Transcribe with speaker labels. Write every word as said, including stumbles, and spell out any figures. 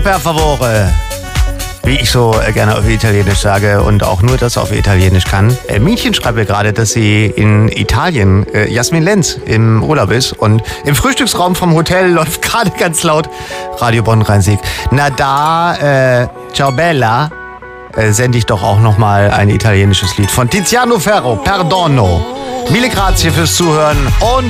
Speaker 1: Per favore, wie ich so gerne auf Italienisch sage und auch nur das auf Italienisch kann. Äh, Mädchen schreibt mir gerade, dass sie in Italien, äh, Jasmin Lenz, im Urlaub ist und im Frühstücksraum vom Hotel läuft gerade ganz laut Radio Bonn-Rhein-Sieg. Na da, äh, ciao bella, äh, sende ich doch auch nochmal ein italienisches Lied von Tiziano Ferro, Perdono. Mille grazie fürs Zuhören und